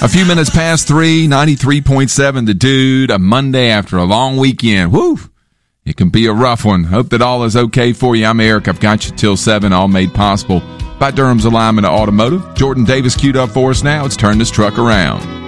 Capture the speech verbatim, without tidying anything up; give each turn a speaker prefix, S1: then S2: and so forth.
S1: A few minutes past three, ninety-three point seven The Dude, a Monday after a long weekend. Woo! It can be a rough one. Hope that all is okay for you. I'm Eric. I've got you till seven, all made possible by Durham's Alignment of Automotive. Jordan Davis queued up for us now. Let's turn this truck around.